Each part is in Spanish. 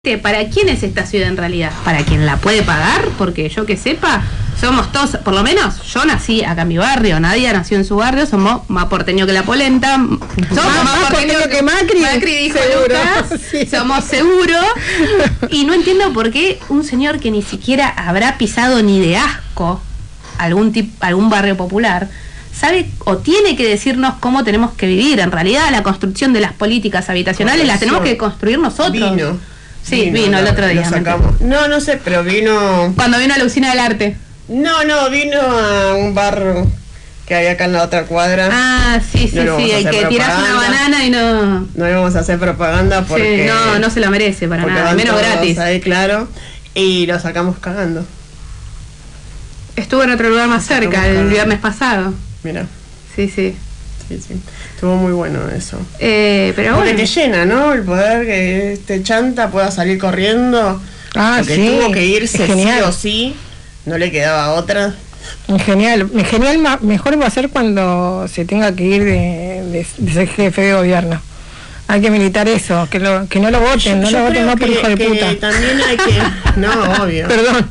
¿Para quién es esta ciudad en realidad? ¿Para quien la puede pagar? Porque yo que sepa, somos todos, por lo menos yo nací acá en mi barrio, Nadia nació en su barrio, somos más porteño que la polenta, somos más porteño que Macri dijo Lucas, sí. Somos seguros, y no entiendo por qué un señor que ni siquiera habrá pisado ni de asco algún barrio popular, sabe o tiene que decirnos cómo tenemos que vivir. En realidad la construcción de las políticas habitacionales las tenemos que construir nosotros. Sí, vino el otro día. No sé, pero vino... Cuando vino a la usina del arte. No, vino a un bar que había acá en la otra cuadra. Ah, sí, el que tiras una banana y no... No le vamos a hacer propaganda porque... Sí, no se la merece para nada, menos gratis. Ahí, claro, y lo sacamos cagando. Estuvo en otro lugar más cerca, el viernes pasado. Mira. Sí. Estuvo muy bueno eso. Pero porque te llena, ¿no? El poder que este chanta pueda salir corriendo. Porque tuvo que irse sí o sí. No le quedaba otra. Genial, mejor va a ser cuando se tenga que ir de ser jefe de gobierno. Hay que militar eso, que no lo voten, no por hijo de puta. También hay que... No, obvio. Perdón.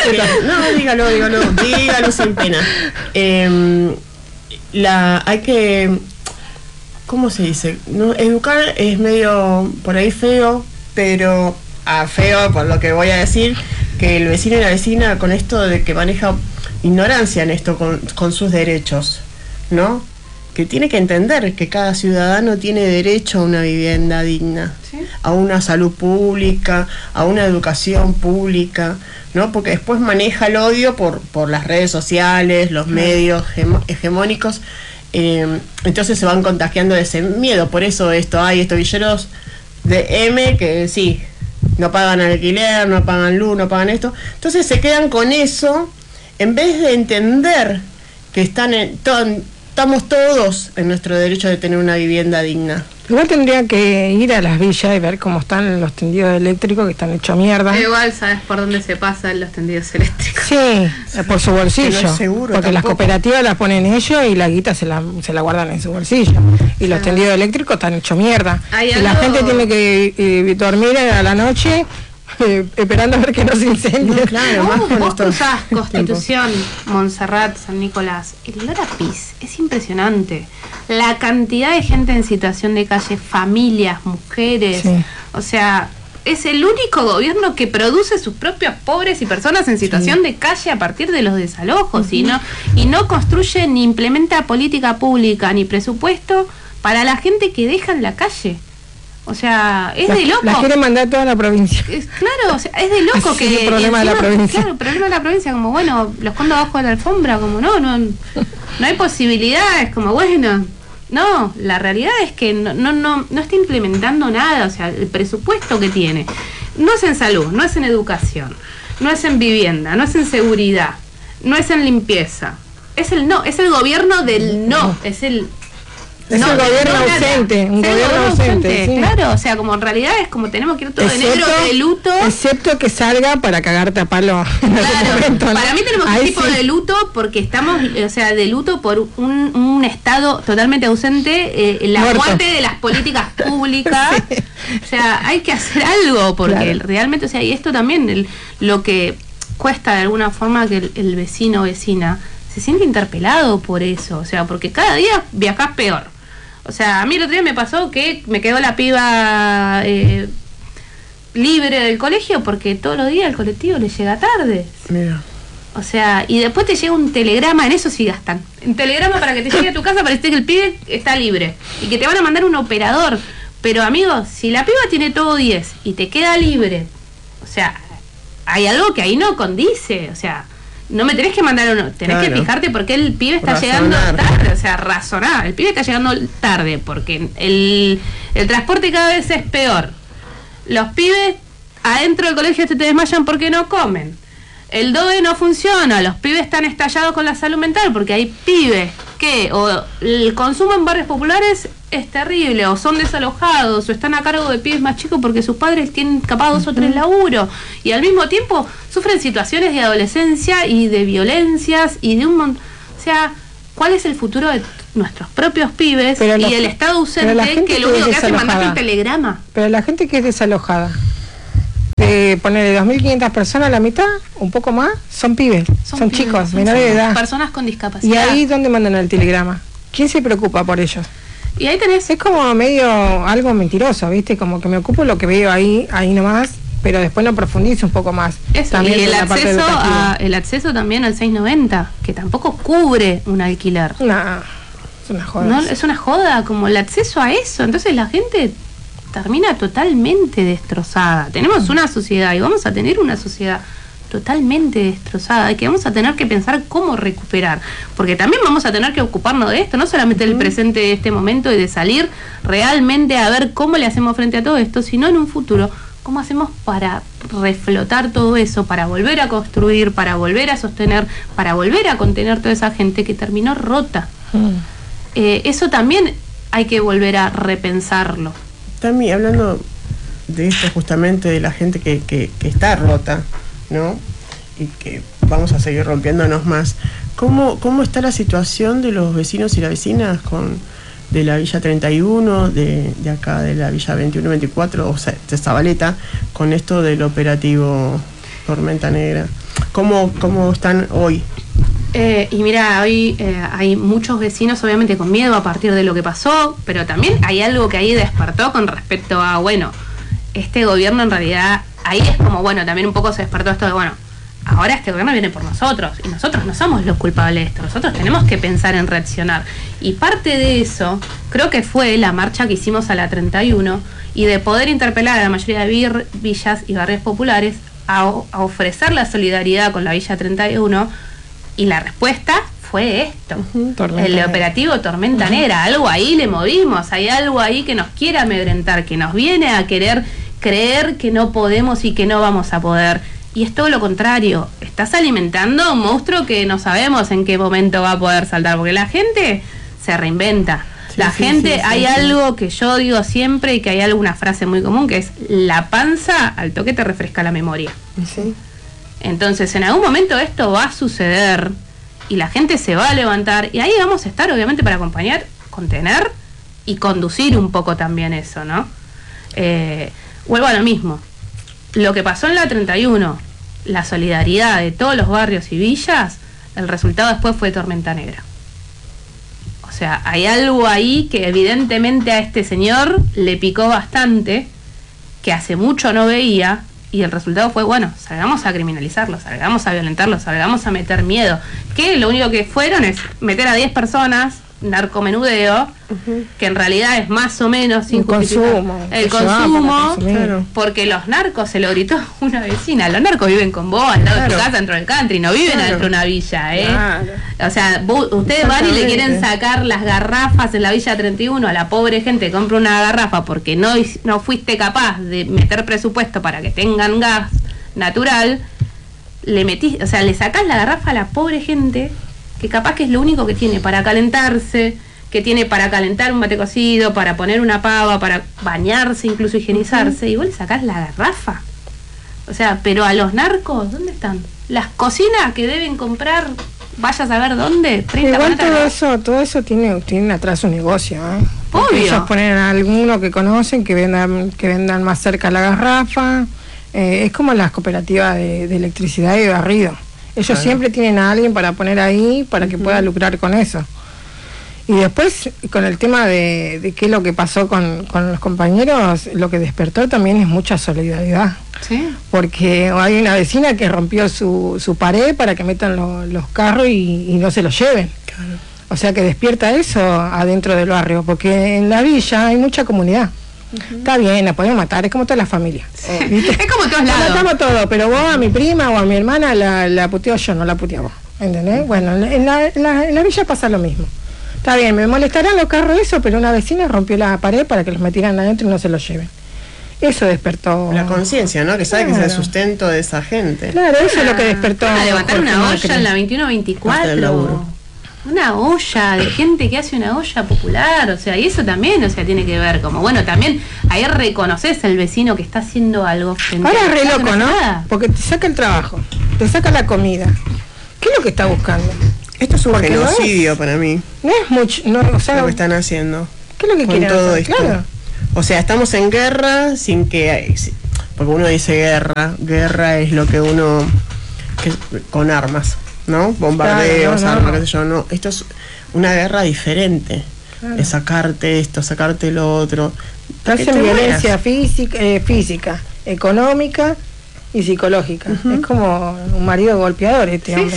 Dígalo sin pena. Hay que, ¿cómo se dice? No, educar es medio por ahí feo, pero feo por lo que voy a decir, que el vecino y la vecina con esto de que maneja ignorancia en esto con sus derechos, ¿no? Que tiene que entender que cada ciudadano tiene derecho a una vivienda digna, ¿sí? A una salud pública, a una educación pública, ¿no? Porque después maneja el odio por las redes sociales, los medios hegemónicos, entonces se van contagiando de ese miedo. Por eso estos villeros de M que sí, no pagan alquiler, no pagan luz, no pagan esto, entonces se quedan con eso en vez de entender que estamos todos en nuestro derecho de tener una vivienda digna. Igual tendría que ir a las villas y ver cómo están los tendidos eléctricos que están hechos mierda. Igual sabes por dónde se pasan los tendidos eléctricos. Sí, por su bolsillo. No es seguro, porque tampoco. Las cooperativas las ponen ellos y la guita se la guardan en su bolsillo. Y los tendidos eléctricos están hechos mierda. Y la gente tiene que dormir a la noche esperando a ver que no se incendie. Claro, vos cruzás Constitución, Montserrat, San Nicolás, el olor a pis es impresionante. La cantidad de gente en situación de calle, familias, mujeres, o sea, es el único gobierno que produce sus propios pobres y personas en situación de calle a partir de los desalojos, y no construye ni implementa política pública ni presupuesto para la gente que deja en la calle. O sea, es de loco. La quiere mandar toda la provincia. Claro, o sea, es de loco. Así que el problema de la provincia. Claro, el problema de la provincia, como bueno, los escondo abajo de la alfombra, como no hay posibilidades, como bueno. No, la realidad es que no está implementando nada. O sea, el presupuesto que tiene no es en salud, no es en educación, no es en vivienda, no es en seguridad, no es en limpieza. Es el gobierno del no, es el gobierno ausente, un gobierno ausente, sí. Claro, o sea, como en realidad es como tenemos que ir todo de negro de luto. Excepto que salga para cagarte a palo. Claro, para mí tenemos un tipo de luto porque estamos, o sea, de luto por un Estado totalmente ausente, la muerte de las políticas públicas. O sea, hay que hacer algo porque realmente, o sea, y esto también, lo que cuesta de alguna forma que el vecino o vecina se siente interpelado por eso, o sea, porque cada día viajás peor. O sea, a mí el otro día me pasó que me quedó la piba libre del colegio porque todos los días el colectivo le llega tarde. Mira. O sea, y después te llega un telegrama, en eso sí gastan. Un telegrama para que te llegue a tu casa para decir que el pibe está libre y que te van a mandar un operador. Pero amigos, si la piba tiene todo 10 y te queda libre, o sea, hay algo que ahí no condice, o sea, no me tenés que mandar uno, tenés que fijarte por qué el pibe está llegando tarde, o sea, razonar, el pibe está llegando tarde porque el transporte cada vez es peor, los pibes adentro del colegio te desmayan porque no comen, el DOE no funciona, los pibes están estallados con la salud mental porque hay pibes que o el consumo en barrios populares es terrible, o son desalojados, o están a cargo de pibes más chicos porque sus padres tienen capaz 2 o 3 laburos, y al mismo tiempo sufren situaciones de adolescencia y de violencias y de un montón. O sea, ¿cuál es el futuro de nuestros propios pibes y el Estado ausente que lo único que hace es mandarte un telegrama? Pero la gente que es desalojada, ponerle 2.500 personas, la mitad, un poco más, son pibes, son pibes, chicos, menores de edad. Personas con discapacidad. ¿Y ahí dónde mandan el telegrama? ¿Quién se preocupa por ellos? Y ahí tenés... Es como medio algo mentiroso, ¿viste? Como que me ocupo lo que veo ahí nomás, pero después no profundizo un poco más. Eso, también y el acceso también al 690, que tampoco cubre un alquiler. No, es una joda. No, es una joda, como el acceso a eso. Entonces la gente termina totalmente destrozada. Tenemos una sociedad y vamos a tener una sociedad totalmente destrozada y que vamos a tener que pensar cómo recuperar, porque también vamos a tener que ocuparnos de esto, no solamente del presente de este momento y de salir realmente a ver cómo le hacemos frente a todo esto, sino en un futuro, cómo hacemos para reflotar todo eso, para volver a construir, para volver a sostener, para volver a contener toda esa gente que terminó rota. Eso también hay que volver a repensarlo. También hablando de esto justamente, de la gente que está rota, ¿no? Y que vamos a seguir rompiéndonos más. ¿Cómo está la situación de los vecinos y las vecinas de la Villa 31, de acá de la Villa 21-24, o sea, de Zabaleta, con esto del operativo Tormenta Negra? ¿Cómo están hoy? Y mira, hoy hay muchos vecinos obviamente con miedo a partir de lo que pasó, pero también hay algo que ahí despertó con respecto a, bueno, este gobierno en realidad, ahí es como, bueno, también un poco se despertó esto de, bueno, ahora este gobierno viene por nosotros y nosotros no somos los culpables de esto, nosotros tenemos que pensar en reaccionar. Y parte de eso creo que fue la marcha que hicimos a la 31 y de poder interpelar a la mayoría de villas y barrios populares a ofrecer la solidaridad con la Villa 31, y la respuesta fue esto, el operativo Tormenta Negra. Algo ahí le movimos, hay algo ahí que nos quiere amedrentar, que nos viene a querer creer que no podemos y que no vamos a poder. Y es todo lo contrario, estás alimentando un monstruo que no sabemos en qué momento va a poder saltar, porque la gente se reinventa. La gente, hay algo que yo digo siempre y que hay alguna frase muy común, que es la panza al toque te refresca la memoria. Sí. Entonces en algún momento esto va a suceder y la gente se va a levantar y ahí vamos a estar obviamente para acompañar, contener y conducir un poco también eso, ¿no? Vuelvo a lo mismo, lo que pasó en la 31, la solidaridad de todos los barrios y villas, el resultado después fue Tormenta Negra. O sea, hay algo ahí que evidentemente a este señor le picó bastante, que hace mucho no veía. Y el resultado fue, bueno, salgamos a criminalizarlo, salgamos a violentarlo, salgamos a meter miedo. Que lo único que fueron es meter a 10 personas, narcomenudeo, que en realidad es más o menos sin consumo. El consumo, claro. Porque los narcos, se lo gritó una vecina, los narcos viven con vos al lado de tu casa dentro del country, no viven adentro de una villa, ¿eh? Claro. O sea, ustedes van y le quieren sacar las garrafas en la Villa 31 a la pobre gente que compra una garrafa porque no fuiste capaz de meter presupuesto para que tengan gas natural, le sacás la garrafa a la pobre gente que capaz que es lo único que tiene para calentarse, que tiene para calentar un mate cocido, para poner una pava, para bañarse, incluso higienizarse, y vos le sacás la garrafa. O sea, pero a los narcos, ¿dónde están? Las cocinas que deben comprar, vayas a ver dónde, 30, igual todo eso tiene atrás un negocio, ¿eh? Obvio. Ellos ponen a alguno que conocen que vendan más cerca la garrafa. Es como las cooperativas de electricidad y barrido. Ellos siempre tienen a alguien para poner ahí para que pueda lucrar con eso. Y después, con el tema de qué es lo que pasó con los compañeros, lo que despertó también es mucha solidaridad. ¿Sí? Porque hay una vecina que rompió su pared para que metan los carros y no se los lleven. Claro. O sea que despierta eso adentro del barrio, porque en la villa hay mucha comunidad. Está bien, la podemos matar, es como toda la familia. Es como todos lados. Matamos todo, pero vos a mi prima o a mi hermana la puteo yo, no la puteo vos. ¿Entendés? Bueno, en la villa pasa lo mismo. Está bien, me molestarán los carros eso, pero una vecina rompió la pared para que los metieran adentro y no se los lleven. Eso despertó. La conciencia, ¿no? Que sabe que es el sustento de esa gente. Claro, eso es lo que despertó. A levantar una olla en la 21-24. Una olla de gente que hace una olla popular, o sea, y eso también, o sea, tiene que ver como, bueno, también ahí reconoces al vecino que está haciendo algo. Ahora es re loco, ¿no? Porque te saca el trabajo, te saca la comida. ¿Qué es lo que está buscando? Esto es un genocidio para mí. No es mucho, no, o sea, lo que están haciendo. ¿Qué es lo que quieren todo hacer? Esto. Claro. O sea, estamos en guerra sin que porque uno dice guerra es lo que uno, con armas, ¿no? Bombardeos, claro, armas, qué sé yo, no, esto es una guerra diferente, es sacarte esto, sacarte lo otro. Hacen violencia física, económica y psicológica. Es como un marido golpeador hombre.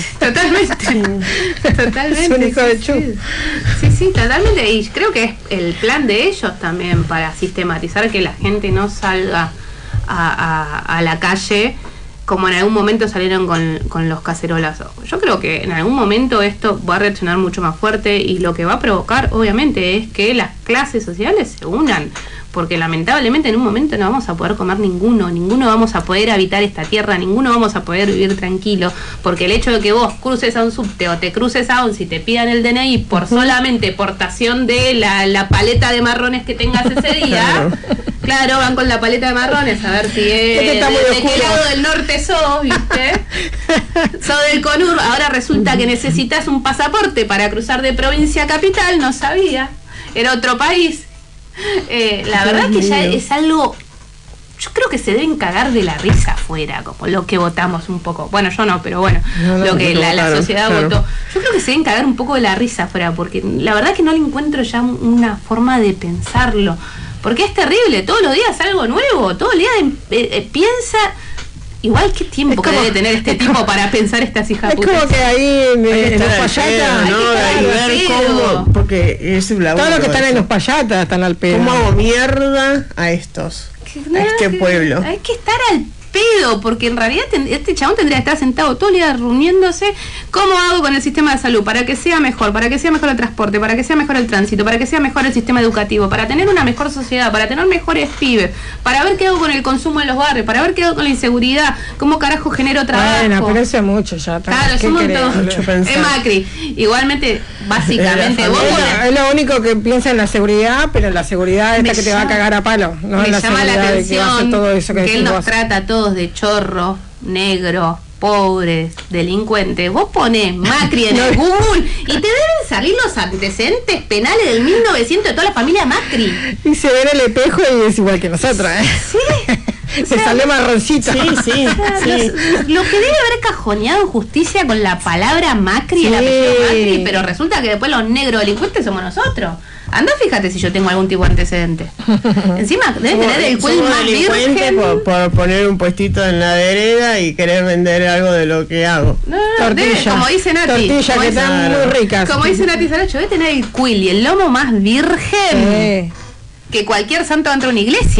Totalmente. Es un hijo de Chu. Sí, totalmente. Y creo que es el plan de ellos también para sistematizar que la gente no salga a la calle como en algún momento salieron con los cacerolazos. Yo creo que en algún momento esto va a reaccionar mucho más fuerte y lo que va a provocar obviamente es que las clases sociales se unan, porque lamentablemente en un momento no vamos a poder comer ninguno vamos a poder habitar esta tierra, ninguno vamos a poder vivir tranquilo, porque el hecho de que vos cruces a un subte o te cruces a ONCE y te pidan el DNI por solamente portación de la paleta de marrones que tengas ese día, claro, van con la paleta de marrones a ver si es de qué lado del norte sos, ¿viste? Sos del CONUR, ahora resulta que necesitas un pasaporte para cruzar de provincia a capital, no sabía, era otro país. La verdad es que ya es algo, yo creo que se deben cagar de la risa afuera, como lo que votamos un poco, bueno, yo no, pero bueno, lo que la sociedad votó, yo creo que se deben cagar un poco de la risa afuera, porque la verdad es que no le encuentro ya una forma de pensarlo, porque es terrible, todos los días algo nuevo, todos los días piensa. Igual, ¿qué tiempo que debe tener este tipo para pensar estas hijas putas? Es como que ahí en los payatas, ¿no? Ver cómo, porque es un laburo. Todos los que están en los payatas están al pedo. ¿Cómo hago mierda a estos? A este pueblo. Hay que estar al pedo, porque en realidad este chabón tendría que estar sentado todo el día reuniéndose. ¿Cómo hago con el sistema de salud? Para que sea mejor el transporte, para que sea mejor el tránsito, para que sea mejor el sistema educativo, para tener una mejor sociedad, para tener mejores pibes, para ver qué hago con el consumo en los barrios, para ver qué hago con la inseguridad, cómo carajo genero trabajo. Bueno, pero eso es mucho ya. Claro, es un montón. Es Macri. Igualmente, básicamente, es lo único que piensa en la seguridad, pero en la seguridad esta que te va a cagar a palo, no en la seguridad de que va a hacer todo eso que él nos trata a todos de chorro, negro, pobres, delincuentes. Vos ponés Macri en el Google y te deben salir los antecedentes penales del 1900 de toda la familia Macri. Y se ve en el espejo y es igual que nosotros, ¿eh? Sí. Se sale marroncito. Sí. Lo que debe haber cajoneado en justicia con la palabra Macri, el apellido Macri, pero resulta que después los negros delincuentes somos nosotros. Andá, fíjate si yo tengo algún tipo de antecedente. Encima debe tener el cuello más virgen por poner un puestito en la vereda y querer vender algo de lo que hago. No, tortilla, como dice Nati, tortilla que están muy ricas. Como dice Nati Saracho, debe tener el cuil y el lomo más virgen que cualquier santo dentro de una iglesia.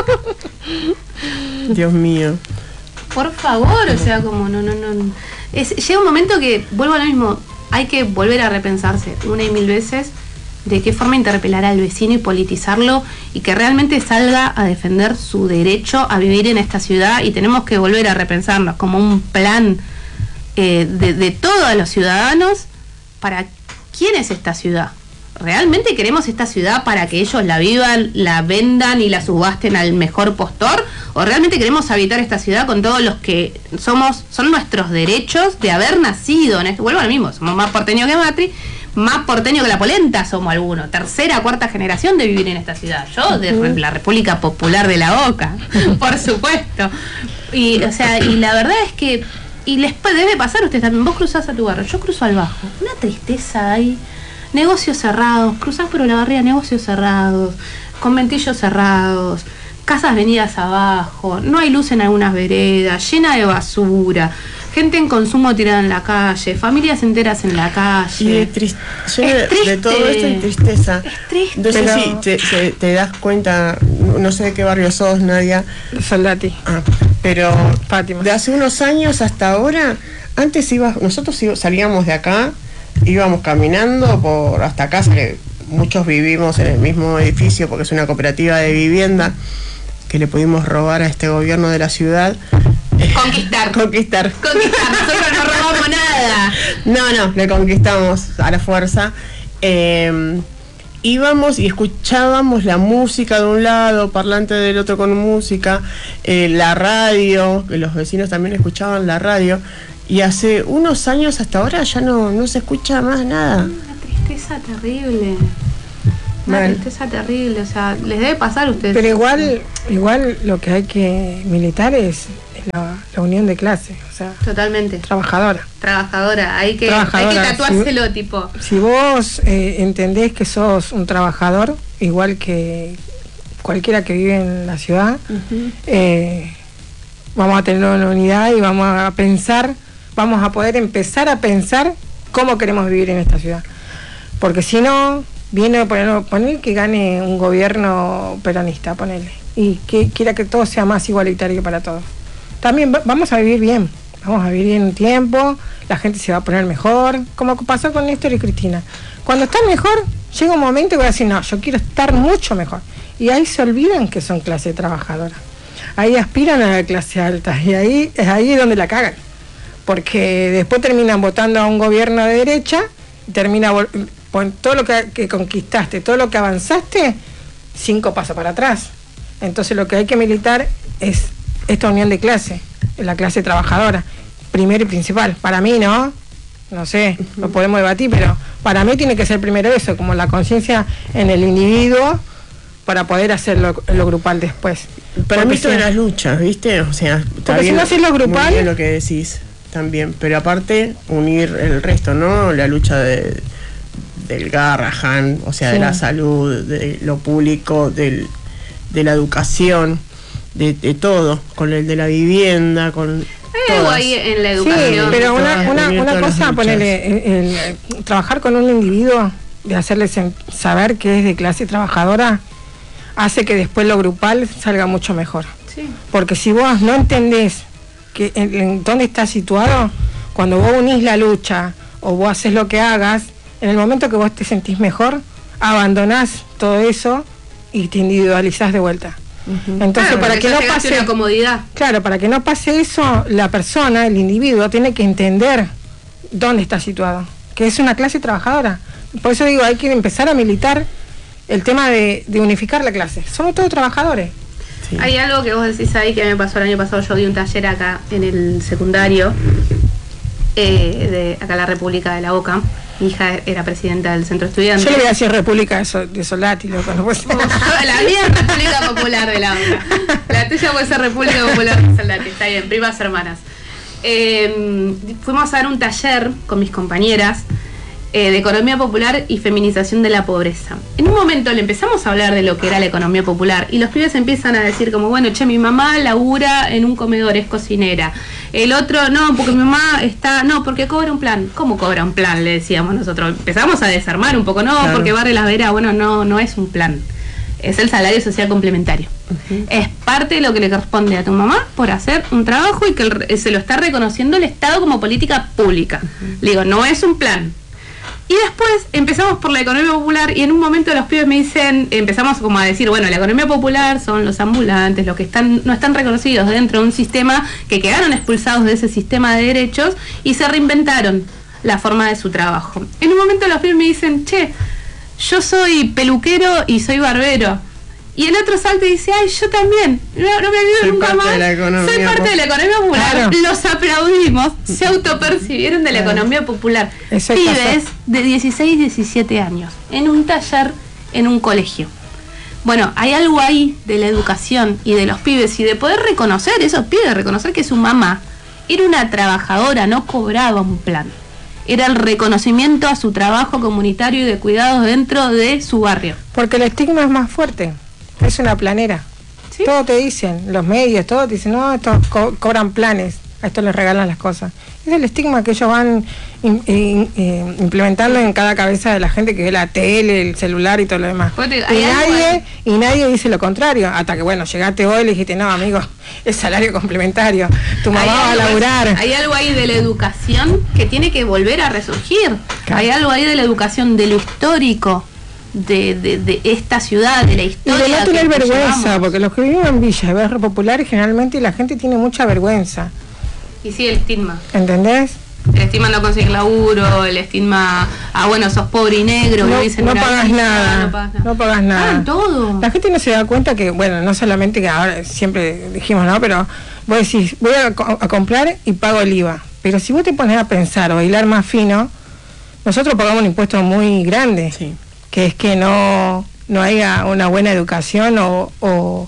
Dios mío. Por favor, o sea, como no. Llega un momento que, vuelvo a lo mismo, hay que volver a repensarse una y mil veces de qué forma interpelar al vecino y politizarlo y que realmente salga a defender su derecho a vivir en esta ciudad, y tenemos que volver a repensarnos como un plan de todos los ciudadanos para quién es esta ciudad. ¿Realmente queremos esta ciudad para que ellos la vivan, la vendan y la subasten al mejor postor? ¿O realmente queremos habitar esta ciudad con todos los que son nuestros derechos de haber nacido? Vuelvo a lo mismo, somos más porteños que Macri, más porteño que la polenta somos algunos, tercera, cuarta generación de vivir en esta ciudad. Yo de la República Popular de la Boca, por supuesto. Y la verdad es que, y les debe pasar a ustedes también, vos cruzás a tu barrio, yo cruzo al Bajo, una tristeza ahí, negocios cerrados, cruzás por la barriga, negocios cerrados, conventillos cerrados, casas venidas abajo, no hay luz en algunas veredas, llena de basura, gente en consumo tirada en la calle, familias enteras en la calle. Y de todo esto hay tristeza. Es triste. No sé si te das cuenta, no sé de qué barrio sos, Nadia. Soldati. Pero Fátima. De hace unos años hasta ahora, antes nosotros salíamos de acá, íbamos caminando hasta casa, que muchos vivimos en el mismo edificio porque es una cooperativa de vivienda que le pudimos robar a este gobierno de la ciudad. Conquistar. Nosotros no robamos nada. No, le conquistamos a la fuerza. Íbamos y escuchábamos la música de un lado, parlante del otro con música, la radio, que los vecinos también escuchaban la radio. Y hace unos años hasta ahora ya no se escucha más nada. Una tristeza terrible. Una tristeza terrible, o sea, les debe pasar a ustedes. Pero igual lo que hay que militar es la unión de clase, o sea, totalmente. Trabajadora, hay que tatuárselo, si, tipo. Si vos entendés que sos un trabajador, igual que cualquiera que vive en la ciudad, vamos a tener una unidad y vamos a poder empezar a pensar cómo queremos vivir en esta ciudad. Porque si no, viene poner que gane un gobierno peronista, ponele, y que quiera que todo sea más igualitario para todos. También vamos a vivir bien un tiempo, la gente se va a poner mejor, como pasó con Néstor y Cristina. Cuando están mejor, llega un momento que voy a decir, no, yo quiero estar mucho mejor. Y ahí se olvidan que son clase trabajadora. Ahí aspiran a la clase alta, y ahí es donde la cagan. Porque después terminan votando a un gobierno de derecha, y termina todo lo que conquistaste, todo lo que avanzaste, 5 pasos para atrás. Entonces lo que hay que militar es esta unión de clase, la clase trabajadora, primero y principal. Para mí, no sé, lo podemos debatir, pero para mí tiene que ser primero eso, como la conciencia en el individuo, para poder hacer lo grupal después. Para mí todas las luchas, ¿viste? O sea, porque si no haces lo grupal, muy bien lo que decís también, pero aparte unir el resto, ¿no? La lucha del Garrahan, o sea, de la salud, de lo público, de la educación, de todo, con el de la vivienda, con hay algo ahí en la educación. Sí, pero una cosa, ponerle trabajar con un individuo, de hacerle saber que es de clase trabajadora, hace que después lo grupal salga mucho mejor. Sí. Porque si vos no entendés que en dónde estás situado, cuando vos unís la lucha o vos haces lo que hagas, en el momento que vos te sentís mejor, abandonás todo eso y te individualizás de vuelta. Entonces, para que no pase una comodidad. Claro, para que no pase eso, la persona, el individuo, tiene que entender dónde está situado, que es una clase trabajadora. Por eso digo, hay que empezar a militar el tema de unificar la clase. Somos todos trabajadores. Sí. Hay algo que vos decís ahí que me pasó el año pasado. Yo di un taller acá en el secundario, de acá la República de la Boca. Mi hija era presidenta del centro estudiante. Yo le voy a decir República de Soldati, loco, no puede ser. La mía es República Popular de la Boca. La tuya puede ser República Popular de Soldati. Está bien, primas hermanas. Fuimos a dar un taller con mis compañeras de economía popular y feminización de la pobreza. En un momento le empezamos a hablar de lo que era la economía popular y los pibes empiezan a decir como, bueno, che, mi mamá labura en un comedor, es cocinera. El otro, no, porque mi mamá porque cobra un plan. ¿Cómo cobra un plan? Le decíamos nosotros. Empezamos a desarmar un poco, claro. Porque barre las veras, bueno, no es un plan. Es el salario social complementario. Es parte de lo que le corresponde a tu mamá por hacer un trabajo y que se lo está reconociendo el Estado como política pública. Le digo, no es un plan. Y después empezamos por la economía popular y en un momento los pibes me dicen, empezamos como a decir, bueno, la economía popular son los ambulantes, los que no están reconocidos dentro de un sistema, que quedaron expulsados de ese sistema de derechos y se reinventaron la forma de su trabajo. En un momento los pibes me dicen, che, yo soy peluquero y soy barbero. Y el otro salta y dice, ay, yo también, no me olvido nunca más, soy parte de la economía popular. Claro. Los aplaudimos, se autopercibieron de la economía popular. Pibes de 16, 17 años, en un taller, en un colegio. Bueno, hay algo ahí de la educación y de los pibes y de poder reconocer, esos pibes, reconocer que su mamá era una trabajadora, no cobraba un plan. Era el reconocimiento a su trabajo comunitario y de cuidados dentro de su barrio. Porque el estigma es más fuerte. Es una planera. ¿Sí? Todo te dicen, los medios, todos te dicen, no, estos cobran planes, a estos les regalan las cosas. Es el estigma que ellos van implementando en cada cabeza de la gente que ve la tele, el celular y todo lo demás. Y nadie dice lo contrario, hasta que, bueno, llegaste hoy y le dijiste, no, amigo, es salario complementario, tu mamá va a laburar. Hay algo ahí de la educación que tiene que volver a resurgir. Claro. Hay algo ahí de la educación, de lo histórico. De esta ciudad, de la historia. Y de no tener vergüenza, porque los que viven en Villa, barrio popular, generalmente la gente tiene mucha vergüenza. Y sí, el estigma. ¿Entendés? El estigma no conseguir laburo, el estigma, bueno, sos pobre y negro, no pagas nada. No pagas nada. Todo. La gente no se da cuenta que, bueno, no solamente que ahora siempre dijimos, no, pero vos decís, voy a comprar y pago el IVA. Pero si vos te pones a pensar o a hilar más fino, nosotros pagamos un impuesto muy grande. Sí. Que es que no no haya una buena educación o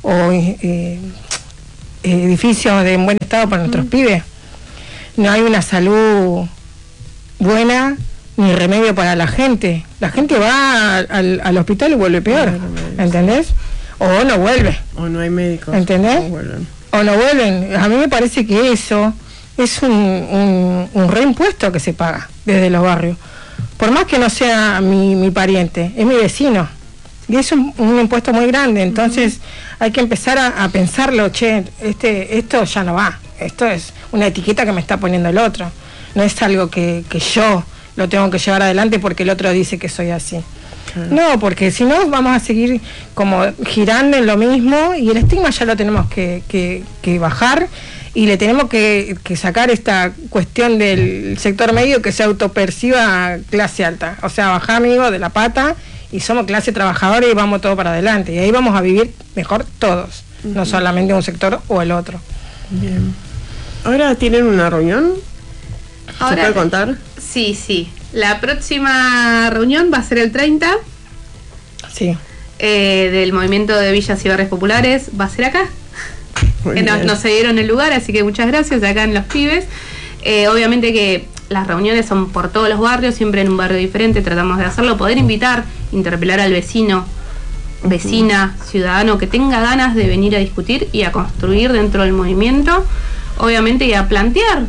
edificios de buen estado para nuestros pibes. No hay una salud buena ni remedio para la gente. La gente va al hospital y vuelve peor, ¿entendés? O no vuelve. O no hay médicos. ¿Entendés? O no vuelven. A mí me parece que eso es un reimpuesto que se paga desde los barrios. Por más que no sea mi pariente, es mi vecino. Y es un impuesto muy grande, entonces hay que empezar a pensarlo, esto ya no va, esto es una etiqueta que me está poniendo el otro, no es algo que yo lo tengo que llevar adelante porque el otro dice que soy así. Claro. No, porque si no vamos a seguir como girando en lo mismo y el estigma ya lo tenemos que bajar y le tenemos que sacar esta cuestión del sector medio que se autoperciba clase alta, o sea, bajar amigos de la pata y somos clase trabajadora y vamos todo para adelante y ahí vamos a vivir mejor todos, no solamente un sector o el otro. Bien. ¿Ahora tienen una reunión? ¿Se puede contar? Sí. La próxima reunión va a ser el 30. Sí. Del movimiento de villas y barrios populares. Va a ser acá. Que nos cedieron el lugar, así que muchas gracias, acá en Los Pibes. Obviamente que las reuniones son por todos los barrios, siempre en un barrio diferente, tratamos de hacerlo, poder invitar, interpelar al vecino, vecina, ciudadano que tenga ganas de venir a discutir y a construir dentro del movimiento, obviamente, y a plantear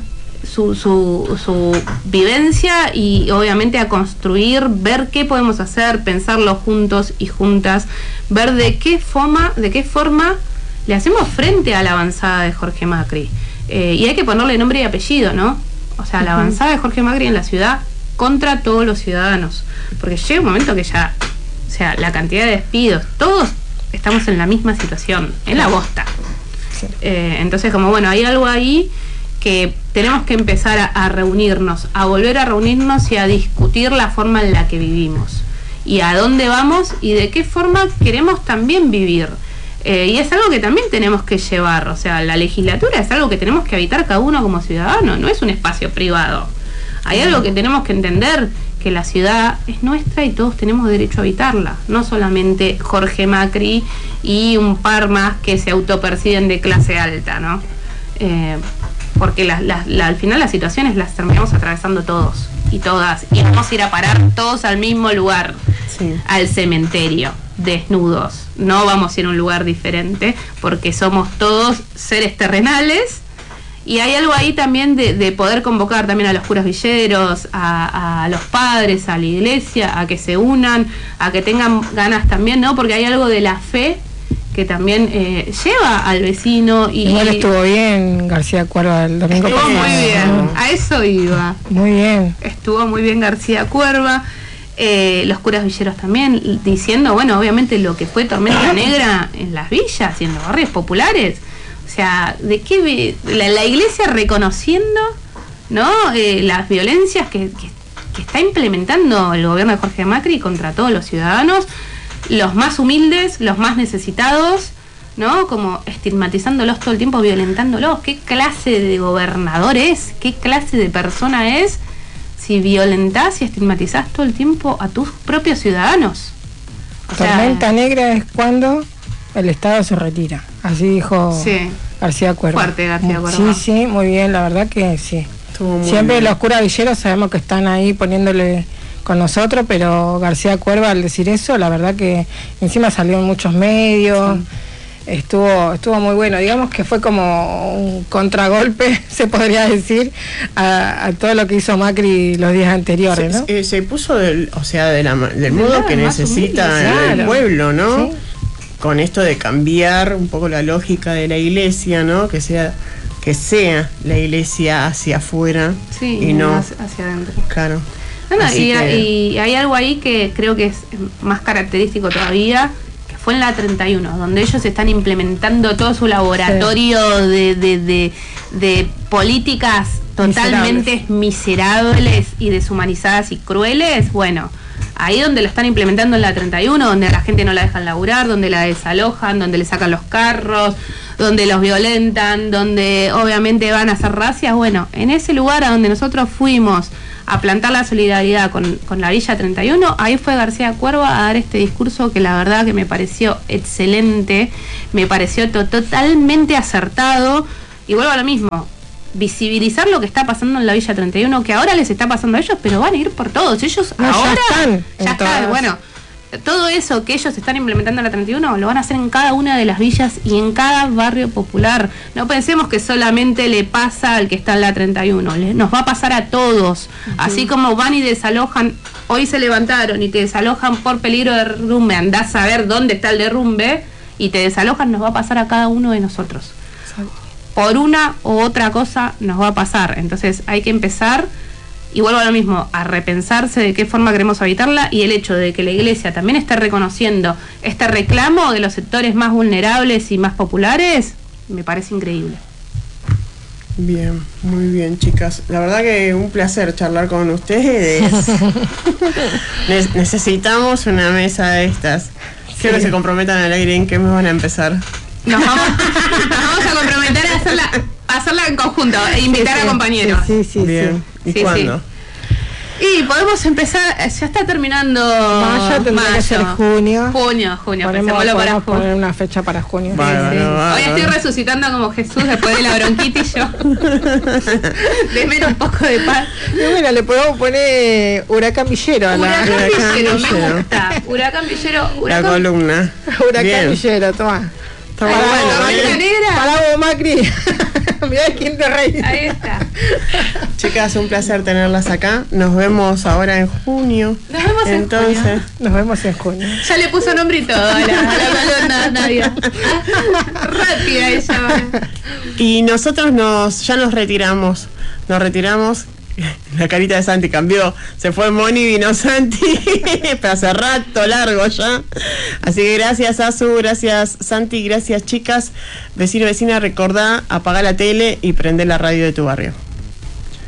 su vivencia y obviamente a construir, ver qué podemos hacer, pensarlo juntos y juntas, ver de qué forma le hacemos frente a la avanzada de Jorge Macri. Y hay que ponerle nombre y apellido, ¿no? O sea, la avanzada de Jorge Macri en la ciudad contra todos los ciudadanos. Porque llega un momento que ya, o sea, la cantidad de despidos, todos estamos en la misma situación, en la bosta. Entonces, como bueno, hay algo ahí que tenemos que empezar a reunirnos, a volver a reunirnos y a discutir la forma en la que vivimos. Y a dónde vamos y de qué forma queremos también vivir. Y es algo que también tenemos que llevar, o sea, la legislatura es algo que tenemos que habitar cada uno como ciudadano, no es un espacio privado. Hay algo que tenemos que entender, que la ciudad es nuestra y todos tenemos derecho a habitarla, no solamente Jorge Macri y un par más que se autoperciben de clase alta, ¿no? Porque al final las situaciones las terminamos atravesando todos y todas, y vamos a ir a parar todos al mismo lugar, al cementerio, desnudos. No vamos a ir a un lugar diferente porque somos todos seres terrenales. Y hay algo ahí también de poder convocar también a los curas villeros, a los padres, a la iglesia, a que se unan, a que tengan ganas también, ¿no? Porque hay algo de la fe que también lleva al vecino. Igual estuvo bien García Cuerva el domingo pasado. Estuvo muy bien, a eso iba. Muy bien. Estuvo muy bien García Cuerva. Los curas villeros también diciendo, bueno, obviamente lo que fue Tormenta Negra en las villas y en los barrios populares. O sea, de qué la iglesia reconociendo, ¿no? Las violencias que está implementando el gobierno de Jorge Macri contra todos los ciudadanos, los más humildes, los más necesitados, ¿no? Como estigmatizándolos todo el tiempo, violentándolos. ¿Qué clase de gobernador es? ¿Qué clase de persona es si violentás y estigmatizás todo el tiempo a tus propios ciudadanos? Tormenta Negra es cuando el Estado se retira, así dijo García Cuerva. Fuerte García Cuerva. Sí, muy bien, la verdad que sí. Siempre bien. Los curas villeros sabemos que están ahí poniéndole con nosotros, pero García Cuerva al decir eso, la verdad que encima salió en muchos medios, estuvo muy bueno, digamos que fue como un contragolpe, se podría decir, a todo lo que hizo Macri los días anteriores, ¿no? Se puso del modo que necesita el pueblo, ¿no? Sí. Con esto de cambiar un poco la lógica de la iglesia, ¿no? Que sea la iglesia hacia afuera y no hacia adentro. Claro. Bueno, y hay algo ahí que creo que es más característico todavía, que fue en la 31, donde ellos están implementando todo su laboratorio de políticas totalmente miserables y deshumanizadas y crueles. Bueno, ahí donde lo están implementando en la 31, donde a la gente no la dejan laburar, donde la desalojan, donde le sacan los carros, donde los violentan, donde obviamente van a hacer racias. Bueno, en ese lugar a donde nosotros fuimos a plantar la solidaridad con la Villa 31, ahí fue García Cuerva a dar este discurso que la verdad que me pareció excelente, me pareció totalmente acertado, y vuelvo a lo mismo, visibilizar lo que está pasando en la Villa 31, que ahora les está pasando a ellos, pero van a ir por todos, ellos no, ahora ya están, bueno, todo eso que ellos están implementando en la 31 lo van a hacer en cada una de las villas y en cada barrio popular. No pensemos que solamente le pasa al que está en la 31, nos va a pasar a todos. Así como van y desalojan, hoy se levantaron y te desalojan por peligro de derrumbe, andás a ver dónde está el derrumbe y te desalojan, nos va a pasar a cada uno de nosotros. Por una u otra cosa nos va a pasar. Entonces hay que empezar, y vuelvo a lo mismo, a repensarse de qué forma queremos habitarla, y el hecho de que la iglesia también esté reconociendo este reclamo de los sectores más vulnerables y más populares, me parece increíble. Bien, muy bien, chicas. La verdad que un placer charlar con ustedes. Necesitamos una mesa de estas. Quiero que se comprometan al aire en qué me van a empezar. Nos vamos a comprometer a hacerla en conjunto e invitar a compañeros. Sí. Bien. ¿Y cuándo? Y podemos empezar, ya está terminando mayo, tendría que ser junio. Junio, podemos poner una fecha para junio. Hoy estoy resucitando como Jesús después de la bronquitis yo. Denme un poco de paz. Y bueno, le podemos poner Huracán Villero a la... Huracán Villero, me gusta. Huracán Villero. La columna. Huracán Villero, toma. Para vos, Macri. Mirá quién te reí. Ahí está. Chicas, un placer tenerlas acá. Nos vemos ahora en junio. Nos vemos entonces. En junio. Nos vemos en junio. Ya le puso nombre y todo a la columna, Nadia. Rápida ella. Y nosotros ya nos retiramos. La carita de Santi cambió. Se fue Moni, vino Santi. Pero hace rato largo ya. Así que gracias, Azu, gracias, Santi, gracias, chicas. Vecino, vecina, recordá, apagá la tele y prende la radio de tu barrio.